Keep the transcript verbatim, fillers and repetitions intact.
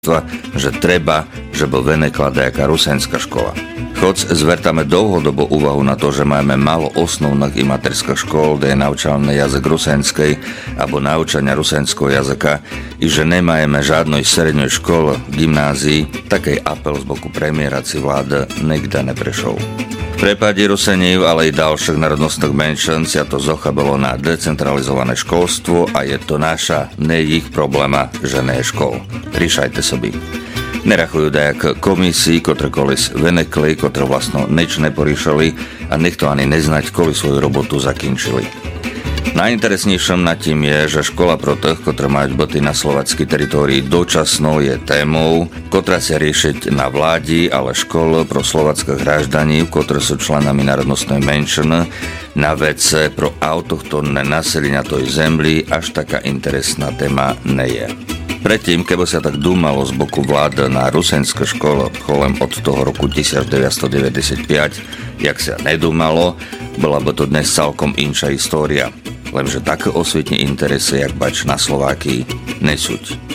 že treba, že bol venekla nejaká rusenská škola. Choď zvertame dlhodobo úvahu na to, že máme málo osnovných i materských škôl, kde je naučalný jazyk rusenskej alebo naučania rusenského jazyka i že nemáme žiadnej srednej škole, gymnázii, takej apel z boku premiéra si vláda nikde neprešol. V prípade Rusenív, ale i ďalších národnostných menšin sa to zochabilo na decentralizované školstvo a je to naša, ne ich probléma, že ne je škol. Rišajte sobi. Nerachujú dajak komisii, ktoré kolis venekli, ktoré vlastno nič neporišali a nikto ani neznať, koli svoju robotu zakinčili. Najinteresnejším nad tým je, že škola pro tých, ktoré majú boty na slovenskej teritórii dočasnou je témou, ktorá sa riešiť na vládi, ale škol pro slovenských hráždaní, ktoré sú členami národnostnej menšiny, na vece pro autochtónne naselenia toj zemli až taká interesná téma nie je. Predtým, keby sa tak dúmalo z boku vlády na rusenské škole cholem od toho roku devätnásťstodeväťdesiatpäť, jak sa nedúmalo, bola by to dnes celkom inšia história. Lenže také osvietne interesy, jak bač na Slovákii, nesúť.